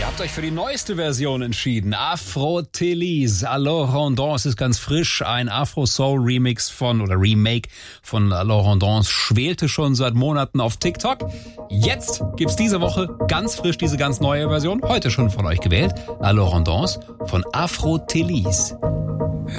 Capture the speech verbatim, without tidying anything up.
Habt euch für die neueste Version entschieden. Afro-Télise, Laurent Dance ist ganz frisch. Ein Afro-Soul-Remix von, oder Remake von Laurent Dance schwelte schon seit Monaten auf TikTok. Jetzt gibt's diese Woche ganz frisch diese ganz neue Version. Heute schon von euch gewählt. Laurent Dance von Afro-Télise.